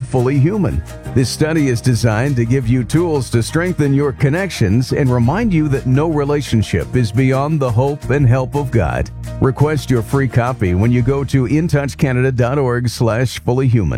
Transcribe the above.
Fully Human. This study is designed to give you tools to strengthen your connections and remind you that no relationship is beyond the hope and help of God. Request your free copy when you go to intouchcanada.org/fullyhuman.